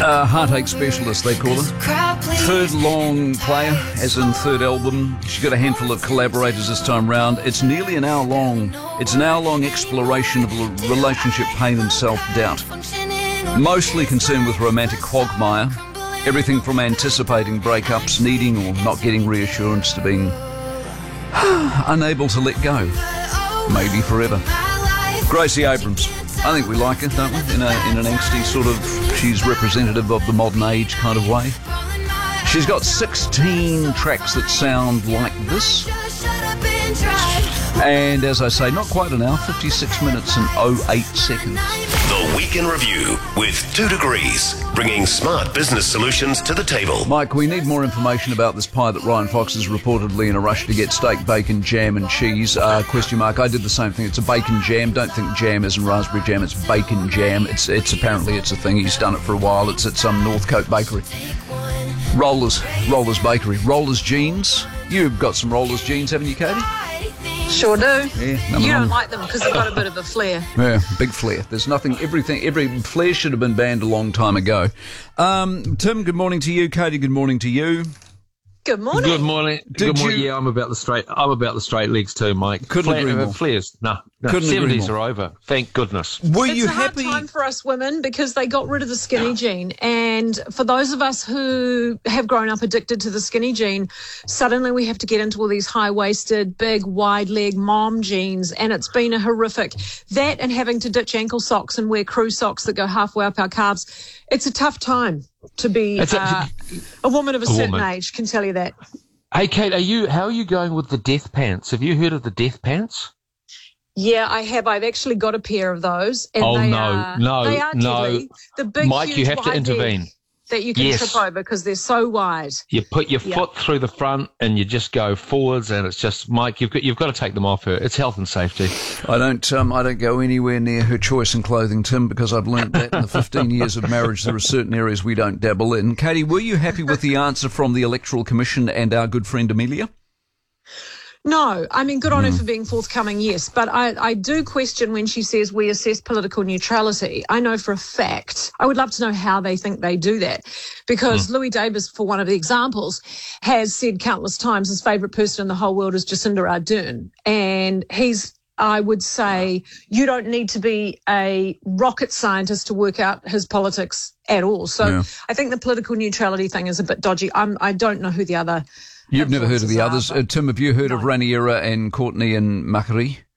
Heartache specialist, they call her. Third long player, as in third album. She's got a handful of collaborators this time round. It's nearly an hour long. It's an hour-long exploration of relationship pain and self-doubt. Mostly concerned with romantic quagmire. Everything from anticipating breakups, needing or not getting reassurance, to being unable to let go. Maybe forever. Gracie Abrams. I think we like her, don't we? In an angsty sort of, she's representative of the modern age kind of way. She's got 16 tracks that sound like this. And as I say, not quite an hour, 56 minutes and 08 seconds. The Week in Review with 2 Degrees, bringing smart business solutions to the table. Mike, we need more information about this pie that Ryan Fox is reportedly in a rush to get: steak, bacon, jam and cheese. Question mark. I did the same thing. It's a bacon jam. Don't think jam is in raspberry jam. It's bacon jam. It's apparently it's a thing. He's done it for a while. It's at some Northcote bakery. Rollers Bakery. Rollers jeans. You've got some Rollers jeans, haven't you, Katie? Sure do. Yeah, you don't like them because they've got a bit of a flare. Yeah, big flare. There's nothing, every flare should have been banned a long time ago. Tim, good morning to you. Katie, good morning to you. Good morning. Good morning. Good morning. Yeah, I'm about the straight legs too, Mike. Couldn't agree more. Flares. No. Couldn't 70s are over. Thank goodness. Were it's you a happy? hard time for us women because they got rid of the skinny jean, and for those of us who have grown up addicted to the skinny jean, suddenly we have to get into all these high-waisted, big, wide-leg mom jeans, and it's been a horrific. That and having to ditch ankle socks and wear crew socks that go halfway up our calves. It's a tough time to be a woman of a certain age, can tell you that. Hey, Kate, how are you going with the death pants? Have you heard of the death pants? Yeah, I have. I've actually got a pair of those. And they are deadly. The big, Mike, huge, you have to wide intervene. leg that you can trip over because they're so wide. You put your foot through the front and you just go forwards, and it's just, Mike, you've got to take them off her. It's health and safety. I don't go anywhere near her choice in clothing, Tim, because I've learnt that in the 15 years of marriage there are certain areas we don't dabble in. Katie, were you happy with the answer from the Electoral Commission and our good friend Amelia? No, I mean, good on her for being forthcoming, yes. But I do question when she says we assess political neutrality. I know for a fact, I would love to know how they think they do that. Because Louis Davis, for one of the examples, has said countless times his favourite person in the whole world is Jacinda Ardern. And I would say, you don't need to be a rocket scientist to work out his politics at all. So I think the political neutrality thing is a bit dodgy. I don't know who the other... You've never heard of the others. Tim, have you heard of Raniera and Courtney and Makari?